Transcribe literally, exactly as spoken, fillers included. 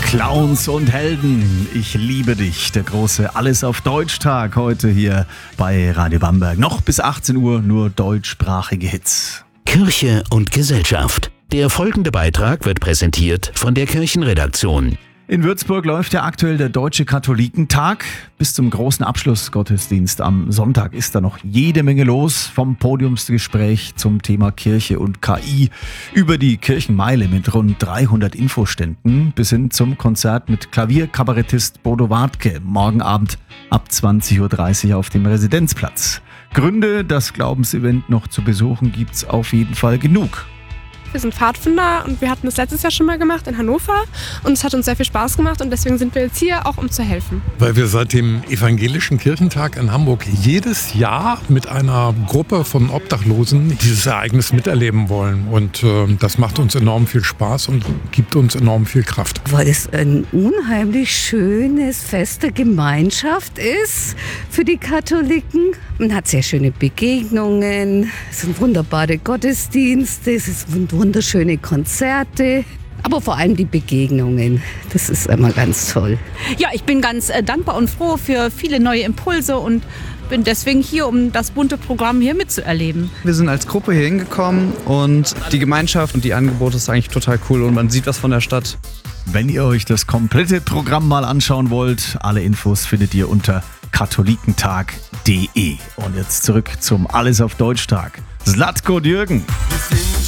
Clowns und Helden, ich liebe dich. Der große Alles auf Deutsch-Tag heute hier bei Radio Bamberg. Noch bis achtzehn Uhr nur deutschsprachige Hits. Kirche und Gesellschaft. Der folgende Beitrag wird präsentiert von der Kirchenredaktion. In Würzburg läuft ja aktuell der Deutsche Katholikentag. Bis zum großen Abschlussgottesdienst am Sonntag ist da noch jede Menge los. Vom Podiumsgespräch zum Thema Kirche und K I über die Kirchenmeile mit rund dreihundert Infoständen bis hin zum Konzert mit Klavierkabarettist Bodo Wartke. Morgen Abend ab zwanzig Uhr dreißig auf dem Residenzplatz. Gründe, das Glaubensevent noch zu besuchen, gibt's auf jeden Fall genug. Wir sind Pfadfinder und wir hatten das letztes Jahr schon mal gemacht in Hannover und es hat uns sehr viel Spaß gemacht und deswegen sind wir jetzt hier, auch um zu helfen. Weil wir seit dem Evangelischen Kirchentag in Hamburg jedes Jahr mit einer Gruppe von Obdachlosen dieses Ereignis miterleben wollen und äh, das macht uns enorm viel Spaß und gibt uns enorm viel Kraft. Weil es ein unheimlich schönes Fest der Gemeinschaft ist für die Katholiken. Man hat sehr schöne Begegnungen, es sind wunderbare Gottesdienste, es ist wunderschöne Konzerte, aber vor allem die Begegnungen, das ist immer ganz toll. Ja, ich bin ganz äh, dankbar und froh für viele neue Impulse und bin deswegen hier, um das bunte Programm hier mitzuerleben. Wir sind als Gruppe hier hingekommen und die Gemeinschaft und die Angebote ist eigentlich total cool und man sieht was von der Stadt. Wenn ihr euch das komplette Programm mal anschauen wollt, alle Infos findet ihr unter katholikentag punkt de. Und jetzt zurück zum Alles auf Deutsch Tag. Zlatko Jürgen.